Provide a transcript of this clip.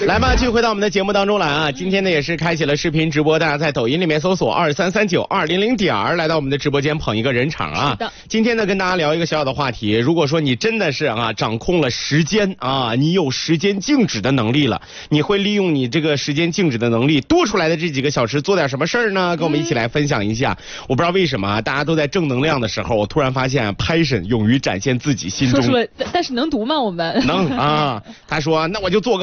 来吧，继续回到我们的节目当中来啊！今天呢也是开启了视频直播，大家在抖音里面搜索2339-200点来到我们的直播间捧一个人场啊！ 是的。 今天呢跟大家聊一个小小的话题，如果说你真的是掌控了时间啊，你有时间静止的能力了，你会利用你这个时间静止的能力多出来的这几个小时做点什么事儿呢？跟我们一起来分享一下。我不知道为什么大家都在正能量的时候，我突然发现Passion勇于展现自己心中。 说但是能读吗？我们能啊！他说那我就做个